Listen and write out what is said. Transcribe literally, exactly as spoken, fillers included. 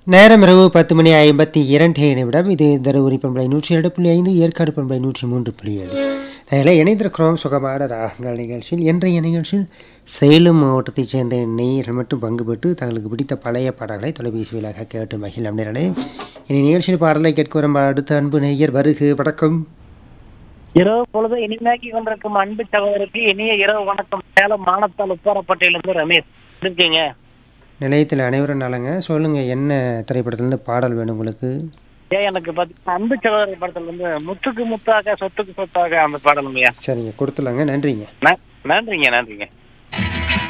நேரம் இரவு பத்து மணி ஐம்பத்தி இரண்டு நிமிடம். இது தருமபுரி பண்பலை நூற்றி இரண்டு புள்ளி ஐந்து, ஏற்காடு பண்பலை நூற்றி மூன்று புள்ளி ஏழு. அதில் இணைந்திருக்கிறோம் சுகமான ராகங்கள் நிகழ்ச்சியில். இன்றைய நிகழ்ச்சியில் சேலம் மாவட்டத்தைச் சேர்ந்த நேயர்கள் மட்டும் பங்கு பெற்று தங்களுக்கு பிடித்த பழைய பாடல்களை தொலைபேசி வழியாக கேட்டு மகிழம் நேரலே. இனி நிகழ்ச்சியில் பாடலை கேட்க வரும் அடுத்த அன்பு நேயர் வருக. வணக்கம். இரவு பொழுது இனிமையாக்கி கொண்டிருக்கும் அன்பு சகோதரருக்கு இனிய இரவு வணக்கம். சேலம் மானத்தால் உப்பாரப்பட்டியிலிருந்து ரமேஷ் இருக்கீங்க. நிலையத்தில் அனைவரும் நலங்க. சொல்லுங்க, என்ன திரைப்படத்திலிருந்து பாடல் வேணும் உங்களுக்கு? ஏ எனக்கு பார்த்தீங்கன்னா அன்பு சகோதரர் படத்துல வந்து முத்துக்கு முத்தாக சொத்துக்கு சொத்தாக அந்த பாடலுங்கய்யா. சரிங்க, கொடுத்துலாங்க. நன்றிங்க. நன்றிங்க நன்றிங்க.